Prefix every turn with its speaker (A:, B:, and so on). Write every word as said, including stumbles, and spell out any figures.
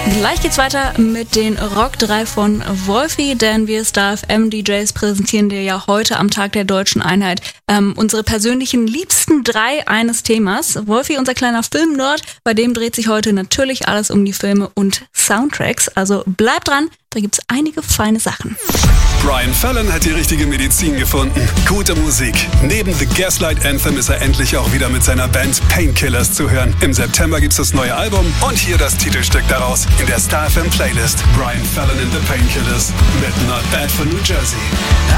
A: Gleich geht's weiter mit den Rock drei von Wolfi, denn wir Star F M D Js präsentieren dir ja heute am Tag der Deutschen Einheit ähm, unsere persönlichen liebsten drei eines Themas. Wolfi, unser kleiner Filmnerd, bei dem dreht sich heute natürlich alles um die Filme und Soundtracks. Also bleib dran, da gibt's einige feine Sachen.
B: Brian Fallon hat die richtige Medizin gefunden. Gute Musik. Neben The Gaslight Anthem ist er endlich auch wieder mit seiner Band Painkillers zu hören. Im September gibt's das neue Album und hier das Titelstück daraus in der Star F M Playlist. Brian Fallon and the Painkillers mit Not Bad for New Jersey.